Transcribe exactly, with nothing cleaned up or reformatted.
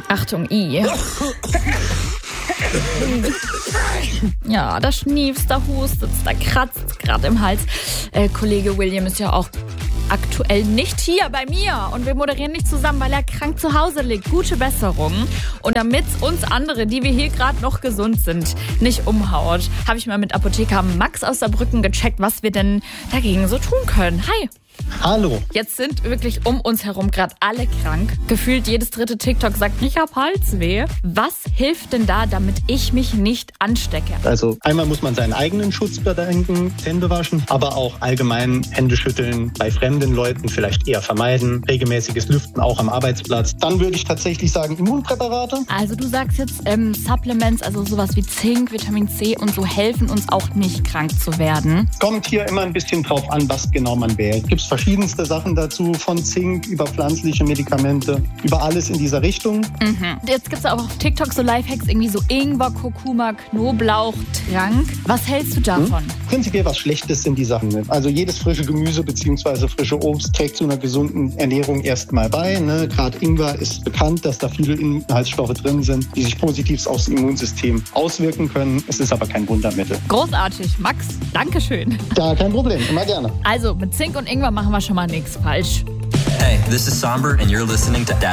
Achtung, I. Ja, da schniefst, da hustet, da kratzt gerade im Hals. Äh, Kollege William ist ja auch aktuell nicht hier bei mir und wir moderieren nicht zusammen, weil er krank zu Hause liegt. Gute Besserung. Und damit uns andere, die wir hier gerade noch gesund sind, nicht umhaut, habe ich mal mit Apotheker Max aus Saarbrücken gecheckt, was wir denn dagegen so tun können. Hi! Hallo. Jetzt sind wirklich um uns herum gerade alle krank. Gefühlt jedes dritte TikTok sagt, ich hab Halsweh. Was hilft denn da, damit ich mich nicht anstecke? Also einmal muss man seinen eigenen Schutz bedenken, Hände waschen, aber auch allgemein Hände schütteln bei fremden Leuten vielleicht eher vermeiden, regelmäßiges Lüften auch am Arbeitsplatz. Dann würde ich tatsächlich sagen Immunpräparate. Also du sagst jetzt ähm, Supplements, also sowas wie Zink, Vitamin C und so helfen uns auch nicht krank zu werden. Kommt hier immer ein bisschen drauf an, was genau man wählt. Gibt es verschiedenste Sachen dazu, von Zink über pflanzliche Medikamente, über alles in dieser Richtung. Mhm. Jetzt gibt es auch auf TikTok so Lifehacks, irgendwie so Ingwer, Kurkuma, Knoblauch, Trank. Was hältst du davon? Hm? Prinzipiell was Schlechtes sind die Sachen nicht. Also jedes frische Gemüse bzw. frische Obst trägt zu einer gesunden Ernährung erstmal bei. Ne? Gerade Ingwer ist bekannt, dass da viele Inhaltsstoffe drin sind, die sich positiv aufs Immunsystem auswirken können. Es ist aber kein Wundermittel. Großartig. Max, Dankeschön. Ja, kein Problem. Immer gerne. Also mit Zink und Ingwer machen wir schon mal nichts falsch. Hey, this is Somber and you're listening to